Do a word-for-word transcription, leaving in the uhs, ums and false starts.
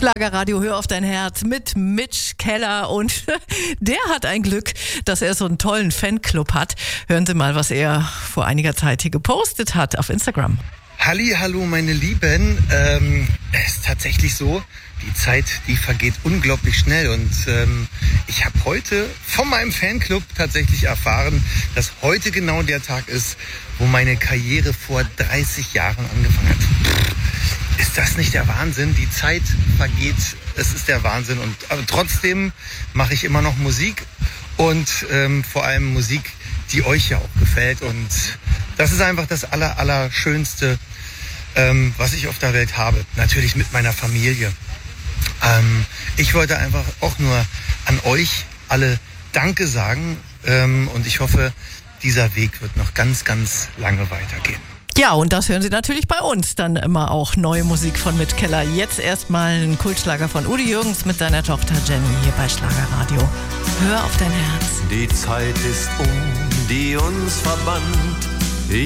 Schlagerradio, hör auf dein Herz mit Mitch Keller, und der hat ein Glück, dass er so einen tollen Fanclub hat. Hören Sie mal, was er vor einiger Zeit hier gepostet hat auf Instagram. Halli, hallo meine Lieben, ähm, es ist tatsächlich so, die Zeit, die vergeht unglaublich schnell, und ähm, ich habe heute von meinem Fanclub tatsächlich erfahren, dass heute genau der Tag ist, wo meine Karriere vor dreißig Jahren angefangen hat. Ist das nicht der Wahnsinn? Die Zeit vergeht, es ist der Wahnsinn, und aber trotzdem mache ich immer noch Musik, und ähm, vor allem Musik, die euch ja auch gefällt, und das ist einfach das aller, Allerschönste, ähm, was ich auf der Welt habe. Natürlich mit meiner Familie. Ähm, ich wollte einfach auch nur an euch alle Danke sagen, ähm, und ich hoffe, dieser Weg wird noch ganz, ganz lange weitergehen. Ja, und das hören Sie natürlich bei uns dann immer auch. Neue Musik von Mitch Keller. Jetzt erstmal ein Kultschlager von Udi Jürgens mit seiner Tochter Jenny hier bei Schlagerradio. Hör auf dein Herz. Die Zeit ist um, die uns verband.